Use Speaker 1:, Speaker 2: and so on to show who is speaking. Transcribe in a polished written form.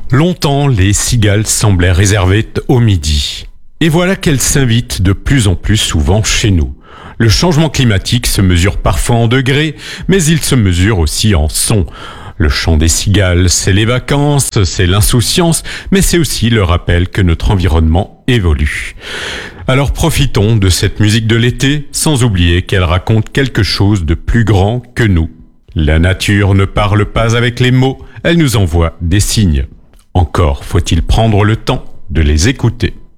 Speaker 1: Longtemps, les cigales semblaient réservées au midi. Et voilà qu'elles s'invitent de plus en plus souvent chez nous. Le changement climatique se mesure parfois en degrés, mais il se mesure aussi en sons. Le chant des cigales, c'est les vacances, c'est l'insouciance, mais c'est aussi le rappel que notre environnement évolue. Alors profitons de cette musique de l'été, sans oublier qu'elle raconte quelque chose de plus grand que nous. La nature ne parle pas avec les mots, elle nous envoie des signes. Encore faut-il prendre le temps de les écouter.